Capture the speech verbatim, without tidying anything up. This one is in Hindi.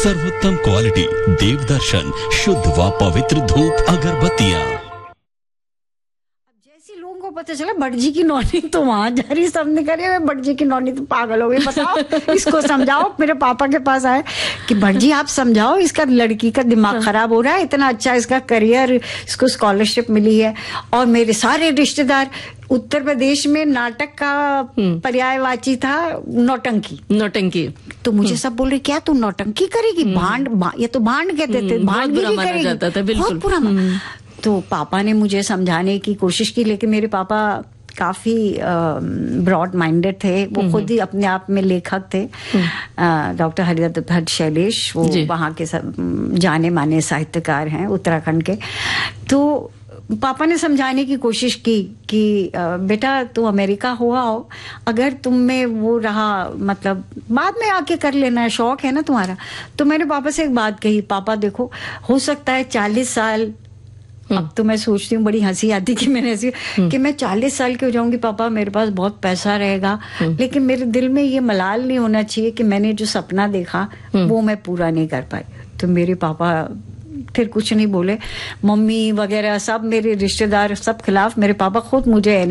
सर्वोत्तम क्वालिटी देवदर्शन शुद्ध व पवित्र धूप अगरबत्तियाँ। जैसे लोगों को पता चला भट्ट जी की नौनी तो वहां जा रही, सबने कहा मैं भट्ट जी की नौनी तो पागल हो गई, बताओ इसको समझाओ। मेरे पापा के पास आए कि भट्ट जी आप समझाओ, इसका लड़की का दिमाग खराब हो रहा है, इतना अच्छा इसका करियर, इसको स्कॉलरशिप मिली है। और मेरे सारे रिश्तेदार, उत्तर प्रदेश में नाटक का पर्यायवाची था नौटंकी। नौटंकी तो मुझे सब बोल रहे क्या तू नौटंकी करेगी, भांड भा, ये तो भांड कहते थे, भांड भी नहीं करेगी, जाता था, बिल्कुल बहुत बुरा। तो पापा ने मुझे समझाने की कोशिश की, लेकिन मेरे पापा काफी ब्रॉड माइंडेड थे, वो खुद ही अपने आप में लेखक थे। डॉक्टर हरिदत्त भट्ट शैलेश, वो वहाँ के सब जाने माने साहित्यकार हैं उत्तराखंड के। तो पापा ने समझाने की कोशिश की कि बेटा तू अमेरिका हुआ हो, अगर तुम में वो रहा, मतलब बाद में आके कर लेना है, शौक है ना तुम्हारा। तो मैंने पापा से एक बात कही, पापा देखो हो सकता है चालीस साल, अब तो मैं सोचती हूँ, बड़ी हंसी आती कि मैंने ऐसी कि मैं चालीस साल की हो जाऊंगी पापा, मेरे पास बहुत पैसा रहेगा, लेकिन मेरे दिल में ये मलाल नहीं होना चाहिए कि मैंने जो सपना देखा वो मैं पूरा नहीं कर पाई। तो मेरे पापा फिर कुछ नहीं बोले, मम्मी वगैरह सब मेरे रिश्तेदार सब खिलाफ, मेरे पापा खुद मुझे